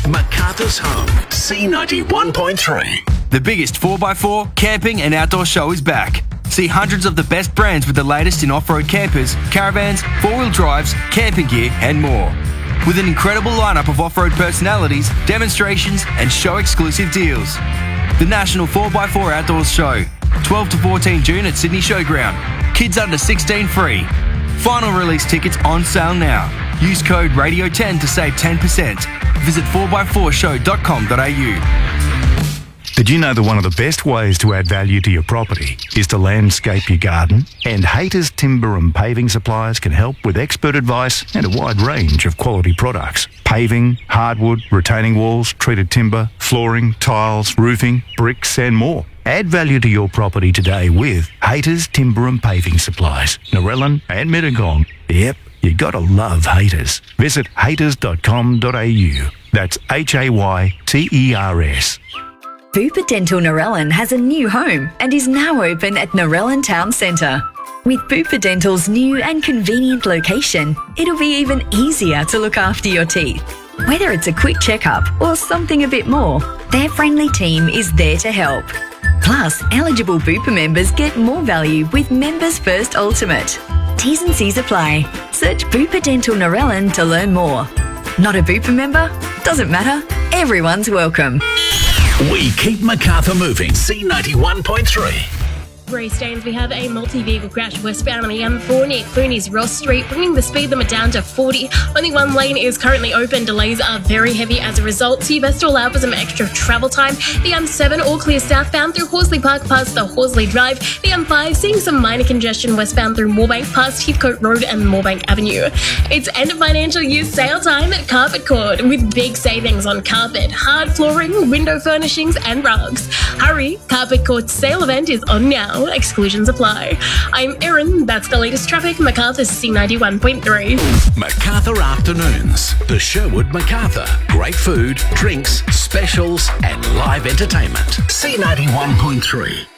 Macarthur's home, C91.3. The biggest 4x4 camping and outdoor show is back. See hundreds of the best brands with the latest in off-road campers, caravans, four-wheel drives, camping gear and more. With an incredible lineup of off-road personalities, demonstrations and show-exclusive deals. The National 4x4 Outdoors Show, 12 to 14 June at Sydney Showground. Kids under 16 free. Final release tickets on sale now. Use code RADIO10 to save 10%. Visit 4x4show.com.au. Did you know that one of the best ways to add value to your property is to landscape your garden? And Hayter's Timber and Paving Supplies can help with expert advice and a wide range of quality products. Paving, hardwood, retaining walls, treated timber, flooring, tiles, roofing, bricks and more. Add value to your property today with Hayter's Timber and Paving Supplies, Narellan and Mittagong. Yep, you gotta love Hayter's. Visit hayters.com.au. That's Hayters. Bupa Dental Narellan has a new home and is now open at Narellan Town Centre. With Bupa Dental's new and convenient location, it'll be even easier to look after your teeth. Whether it's a quick checkup or something a bit more, their friendly team is there to help. Plus, eligible Bupa members get more value with Members First Ultimate. T's and C's apply. Search Bupa Dental Narellan to learn more. Not a Bupa member? Doesn't matter. Everyone's welcome. We keep Macarthur moving, C91.3. Grey Staines, we have a multi-vehicle crash westbound on the M4 near Clooney's Ross Street, bringing the speed limit down to 40. Only one lane is currently open. Delays are very heavy as a result, so you best to allow for some extra travel time. The M7 all clear southbound through Horsley Park past the Horsley Drive. The M5 seeing some minor congestion westbound through Moorebank past Heathcote Road and Moorebank Avenue. It's end of financial year sale time at Carpet Court with big savings on carpet, hard flooring, window furnishings and rugs. Hurry, Carpet Court's sale event is on now. Exclusions apply. I'm Erin. That's the latest traffic. Macarthur's C91.3. Macarthur Afternoons. The Sherwood Macarthur. Great food, drinks, specials and live entertainment. C91.3.